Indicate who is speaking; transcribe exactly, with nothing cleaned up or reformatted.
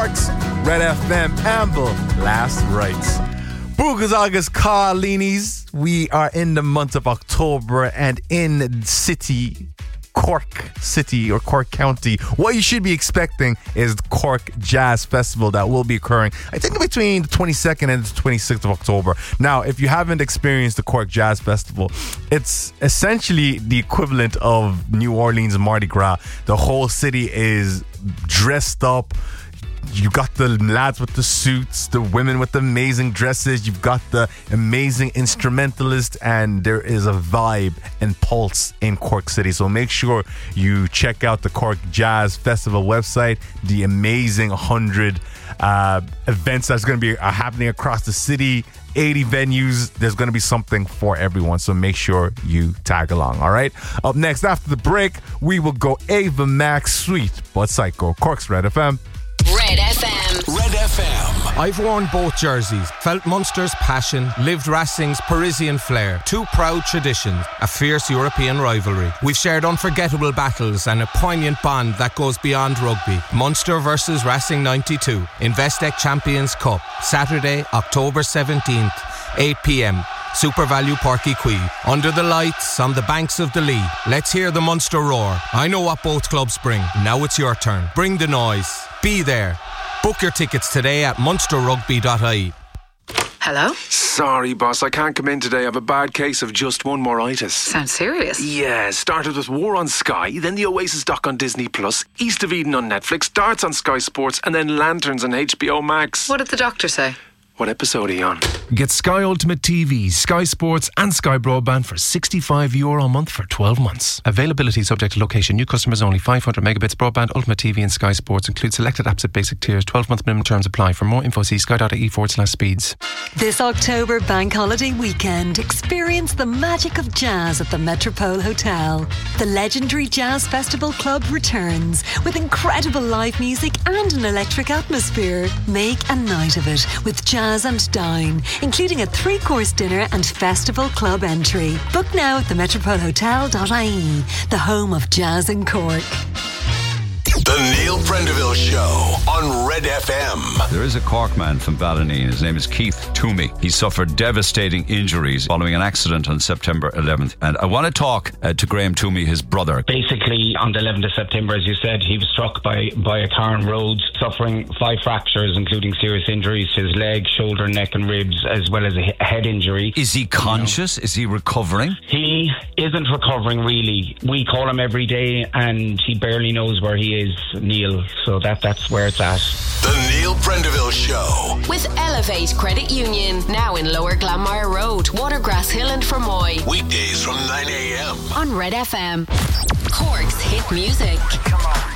Speaker 1: Cork's Red F M Amble Last Rights. Bugas August Carlinis. We are in the month of October and in city Cork City or Cork County, what you should be expecting is the Cork Jazz Festival that will be occurring, I think, between the twenty-second and the twenty-sixth of October. Now, if you haven't experienced the Cork Jazz Festival, it's essentially the equivalent of New Orleans Mardi Gras. The whole city is dressed up. You got the lads with the suits, the women with the amazing dresses, you've got the amazing instrumentalists, and there is a vibe and pulse in Cork City. So make sure you check out the Cork Jazz Festival website, the amazing one hundred uh, events that's going to be uh, happening across the city, eighty venues. There's going to be something for everyone, so make sure you tag along, all right? Up next, after the break, we will go Ava Max, Sweet But Psycho. Cork's Red F M.
Speaker 2: Red F M.
Speaker 3: Red F M.
Speaker 4: I've worn both jerseys, felt Munster's passion, lived Racing's Parisian flair. Two proud traditions, a fierce European rivalry. We've shared unforgettable battles and a poignant bond that goes beyond rugby. Munster versus Racing ninety-two, Investec Champions Cup, Saturday, October seventeenth, eight p.m. Super Value Porky Quay. Under the lights, on the banks of the Lee. Let's hear the Munster roar. I know what both clubs bring. Now it's your turn. Bring the noise. Be there. Book your tickets today at munster rugby dot I E.
Speaker 5: Hello?
Speaker 6: Sorry, boss, I can't come in today. I have a bad case of just one moreitis.
Speaker 5: Sounds serious.
Speaker 6: Yeah, started with War on Sky, then the Oasis doc on Disney Plus, East of Eden on Netflix, Darts on Sky Sports, and then Lanterns on H B O Max.
Speaker 5: What did the doctor say?
Speaker 6: What episode are you on?
Speaker 7: Get Sky Ultimate T V, Sky Sports and Sky Broadband for sixty-five euro a month for twelve months. Availability subject to location. New customers only. five hundred megabits broadband, Ultimate T V and Sky Sports. Include selected apps at basic tiers. twelve month minimum terms apply. For more info, see sky.ie forward slash speeds.
Speaker 8: This October bank holiday weekend, experience the magic of jazz at the Metropole Hotel. The legendary Jazz Festival Club returns with incredible live music and an electric atmosphere. Make a night of it with Jazz and Dine, including a three-course dinner and festival club entry. Book now at the metropole hotel dot I E, the home of jazz in Cork.
Speaker 3: The Neil Prendeville Show on Red F M.
Speaker 9: There is a Cork man from Ballineen. His name is Keith Toomey. He suffered devastating injuries following an accident on September eleventh. And I want to talk uh, to Graham Toomey, his brother.
Speaker 10: Basically, on the eleventh of September, as you said, he was struck by, by a car on road, suffering five fractures, including serious injuries to his leg, shoulder, neck and ribs, as well as a he- head injury.
Speaker 9: Is he conscious? You know, is he recovering?
Speaker 10: He isn't recovering, really. We call him every day and he barely knows where he is, Neil, so that that's where it's at.
Speaker 3: The Neil Prendeville Show
Speaker 2: with Elevate Credit Union, now in Lower Glanmire Road, Watergrass Hill and Fermoy.
Speaker 3: Weekdays from nine a.m.
Speaker 2: on Red F M. Cork's hit music.
Speaker 3: Come on.